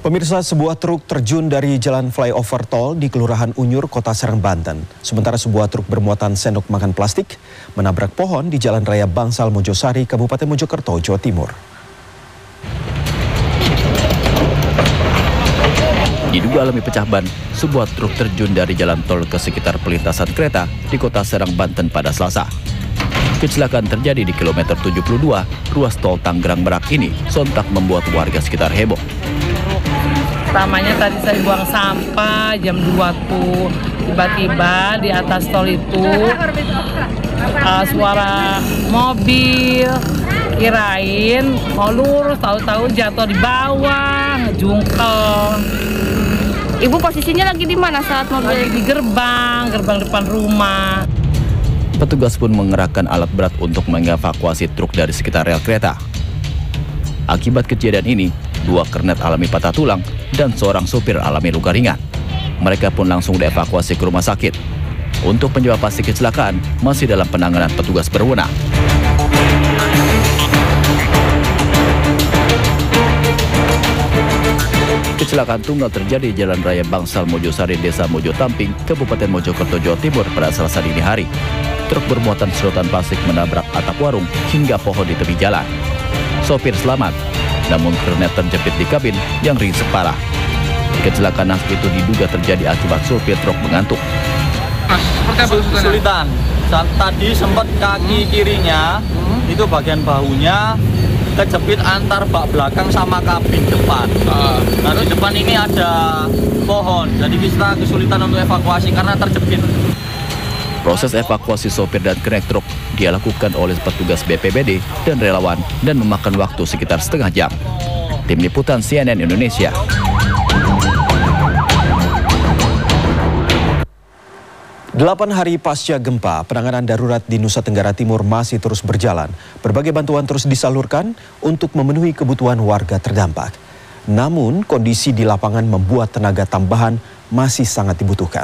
Pemirsa, sebuah truk terjun dari jalan flyover tol di Kelurahan Unyur, Kota Serang, Banten. Sementara sebuah truk bermuatan sendok makan plastik menabrak pohon di Jalan Raya Bangsal Mojosari, Kabupaten Mojokerto, Jawa Timur. Diduga alami pecah ban, sebuah truk terjun dari jalan tol ke sekitar pelintasan kereta di Kota Serang, Banten pada Selasa. Kecelakaan terjadi di kilometer 72, ruas tol Tanggerang Merak ini sontak membuat warga sekitar heboh. Pertamanya tadi saya buang sampah jam 2 tuh, tiba-tiba di atas tol itu suara mobil, kirain mau lurus, tahu-tahu jatuh di bawah, ngejungkel. Ibu posisinya lagi di mana saat mobil? Lagi di gerbang depan rumah. Petugas pun mengerahkan alat berat untuk mengevakuasi truk dari sekitar rel kereta. Akibat kejadian ini, 2 kernet alami patah tulang dan seorang sopir alami luka ringan. Mereka pun langsung dievakuasi ke rumah sakit. Untuk penyebab pasti kecelakaan masih dalam penanganan petugas berwenang. Kecelakaan tunggal terjadi di Jalan Raya Bangsal Mojosari, Desa Mojotamping, Kabupaten Mojokerto, Jawa Timur pada Selasa dini hari. Truk bermuatan sedotan plastik menabrak atap warung hingga pohon di tepi jalan. Sopir selamat, namun kernet terjepit di kabin yang ringsek parah. Kecelakaan itu diduga terjadi akibat sopir truk mengantuk. Seperti apa kesulitan? Tadi sempat kaki kirinya, itu bagian bahunya kejepit antar bak belakang sama kabin depan. Lalu depan ini ada pohon, jadi kita kesulitan untuk evakuasi karena terjepit. Proses evakuasi sopir dan kernet truk dilakukan oleh petugas BPBD dan relawan dan memakan waktu sekitar setengah jam. Tim Liputan CNN Indonesia. Delapan hari pasca gempa, penanganan darurat di Nusa Tenggara Timur masih terus berjalan. Berbagai bantuan terus disalurkan untuk memenuhi kebutuhan warga terdampak. Namun, kondisi di lapangan membuat tenaga tambahan masih sangat dibutuhkan.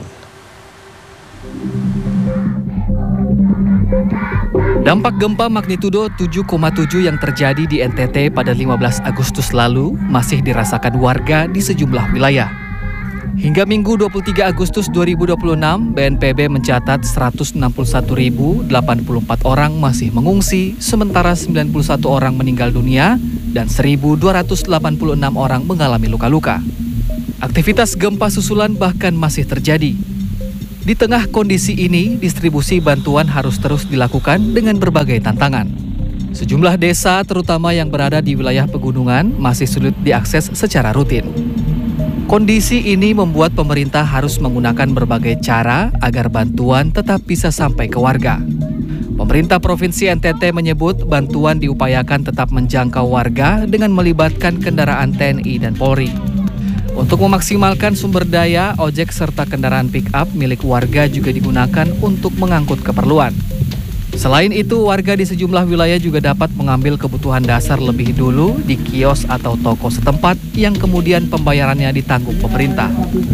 Dampak gempa magnitudo 7,7 yang terjadi di NTT pada 15 Agustus lalu masih dirasakan warga di sejumlah wilayah. Hingga Minggu 23 Agustus 2026, BNPB mencatat 161.084 orang masih mengungsi, sementara 91 orang meninggal dunia dan 1.286 orang mengalami luka-luka. Aktivitas gempa susulan bahkan masih terjadi. Di tengah kondisi ini, distribusi bantuan harus terus dilakukan dengan berbagai tantangan. Sejumlah desa, terutama yang berada di wilayah pegunungan, masih sulit diakses secara rutin. Kondisi ini membuat pemerintah harus menggunakan berbagai cara agar bantuan tetap bisa sampai ke warga. Pemerintah Provinsi NTT menyebut bantuan diupayakan tetap menjangkau warga dengan melibatkan kendaraan TNI dan Polri. Untuk memaksimalkan sumber daya, ojek serta kendaraan pick-up milik warga juga digunakan untuk mengangkut keperluan. Selain itu, warga di sejumlah wilayah juga dapat mengambil kebutuhan dasar lebih dulu di kios atau toko setempat yang kemudian pembayarannya ditanggung pemerintah.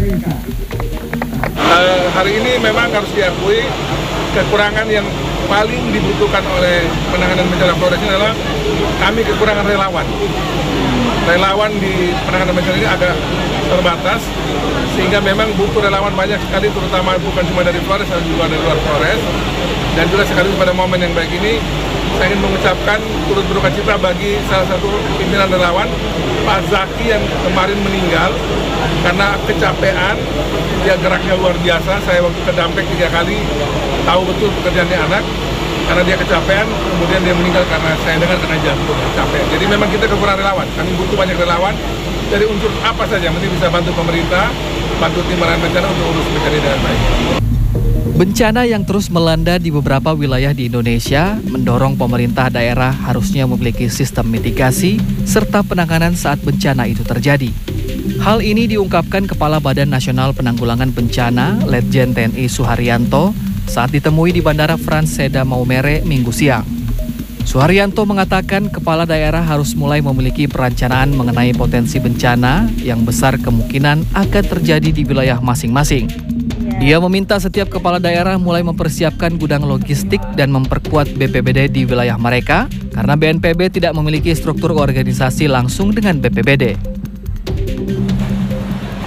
Hari ini memang harus diakui kekurangan yang paling dibutuhkan oleh penanganan bencana Flores ini adalah kami kekurangan relawan. Relawan di penanganan bencana ini agak terbatas, sehingga memang butuh relawan banyak sekali, terutama bukan cuma dari Flores, tapi juga dari luar Flores. Dan juga sekaligus pada momen yang baik ini, saya ingin mengucapkan turut berduka cita bagi salah satu pimpinan relawan, Pak Zaki, yang kemarin meninggal karena kecapean. Dia geraknya luar biasa. Saya waktu ke Dampek 3 kali tahu betul pekerjaannya anak. Karena dia kecapean, kemudian dia meninggal karena saya dengar kena jantung, capek. Jadi memang kita kekurangan relawan. Kami butuh banyak relawan dari unsur apa saja, yang penting bisa bantu pemerintah, bantu tim penanganan bencana untuk urus bencana dengan baik. Bencana yang terus melanda di beberapa wilayah di Indonesia mendorong pemerintah daerah harusnya memiliki sistem mitigasi serta penanganan saat bencana itu terjadi. Hal ini diungkapkan Kepala Badan Nasional Penanggulangan Bencana, Letjen TNI Suharyanto, saat ditemui di Bandara Frans Seda Maumere Minggu siang. Suharyanto mengatakan kepala daerah harus mulai memiliki perencanaan mengenai potensi bencana yang besar kemungkinan akan terjadi di wilayah masing-masing. Dia meminta setiap kepala daerah mulai mempersiapkan gudang logistik dan memperkuat BPBD di wilayah mereka karena BNPB tidak memiliki struktur organisasi langsung dengan BPBD.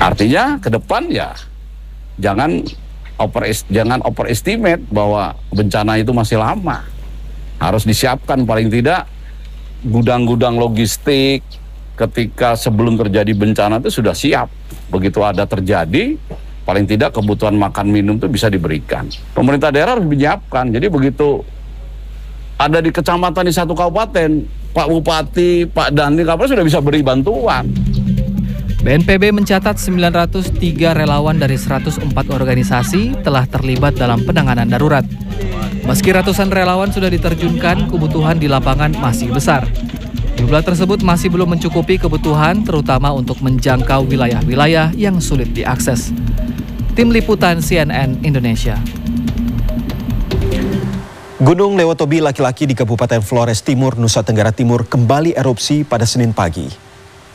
Artinya ke depan ya jangan overestimate bahwa bencana itu masih lama. Harus disiapkan paling tidak gudang-gudang logistik ketika sebelum terjadi bencana itu sudah siap. Begitu ada terjadi, paling tidak kebutuhan makan minum itu bisa diberikan. Pemerintah daerah harus menyiapkan. Jadi begitu ada di kecamatan di satu kabupaten, Pak Bupati, Pak Dandim, sudah bisa beri bantuan. BNPB mencatat 903 relawan dari 104 organisasi telah terlibat dalam penanganan darurat. Meski ratusan relawan sudah diterjunkan, kebutuhan di lapangan masih besar. Jumlah tersebut masih belum mencukupi kebutuhan, terutama untuk menjangkau wilayah-wilayah yang sulit diakses. Tim Liputan CNN Indonesia. Gunung Lewotobi laki-laki di Kabupaten Flores Timur, Nusa Tenggara Timur kembali erupsi pada Senin pagi.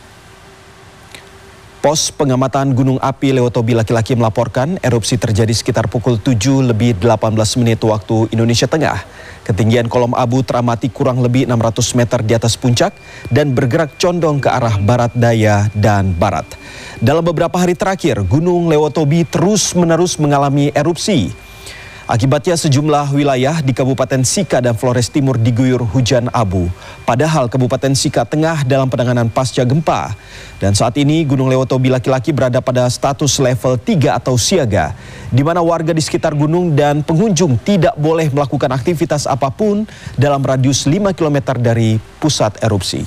Pos pengamatan Gunung Api Lewotobi laki-laki melaporkan erupsi terjadi sekitar pukul 7:18 waktu Indonesia Tengah. Ketinggian kolom abu teramati kurang lebih 600 meter di atas puncak dan bergerak condong ke arah barat daya dan barat. Dalam beberapa hari terakhir, Gunung Lewotobi terus-menerus mengalami erupsi. Akibatnya sejumlah wilayah di Kabupaten Sika dan Flores Timur diguyur hujan abu. Padahal Kabupaten Sika tengah dalam penanganan pasca gempa. Dan saat ini Gunung Lewotobi laki-laki berada pada status level 3 atau siaga, di mana warga di sekitar gunung dan pengunjung tidak boleh melakukan aktivitas apapun dalam radius 5 km dari pusat erupsi.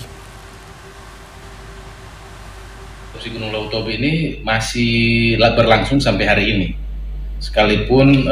Erupsi Gunung Lewotobi ini masih berlangsung sampai hari ini. Sekalipun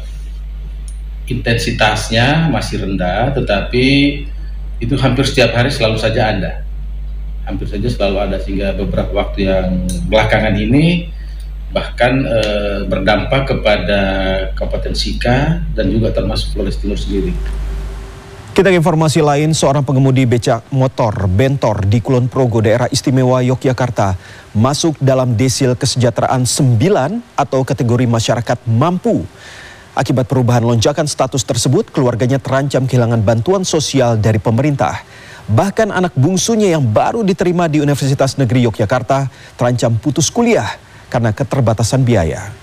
intensitasnya masih rendah, tetapi itu hampir setiap hari selalu saja ada. Hampir saja selalu ada, sehingga beberapa waktu yang belakangan ini bahkan berdampak kepada Kabupaten Sika dan juga termasuk Flores Timur sendiri. Kita ke informasi lain, seorang pengemudi becak motor bentor di Kulon Progo, daerah istimewa Yogyakarta, masuk dalam desil kesejahteraan 9 atau kategori masyarakat mampu. Akibat perubahan lonjakan status tersebut, keluarganya terancam kehilangan bantuan sosial dari pemerintah. Bahkan anak bungsunya yang baru diterima di Universitas Negeri Yogyakarta terancam putus kuliah karena keterbatasan biaya.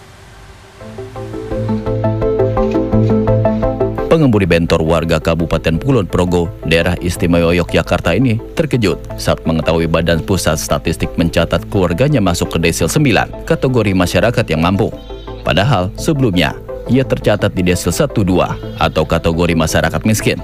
Pengemudi bentor warga Kabupaten Kulon Progo, daerah istimewa Yogyakarta ini terkejut saat mengetahui Badan Pusat Statistik mencatat keluarganya masuk ke desil 9, kategori masyarakat yang mampu. Padahal sebelumnya ia tercatat di desil 1-2 atau kategori masyarakat miskin.